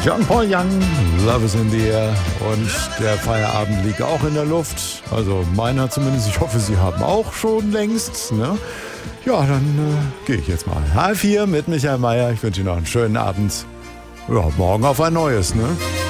John Paul Young, Love is in the Air, und der Feierabend liegt auch in der Luft, also meiner zumindest. Ich hoffe, Sie haben auch schon längst, ne? Ja, dann gehe ich jetzt mal. H4 mit Michael Mayer. Ich wünsche Ihnen noch einen schönen Abend. Ja, morgen auf ein neues, ne?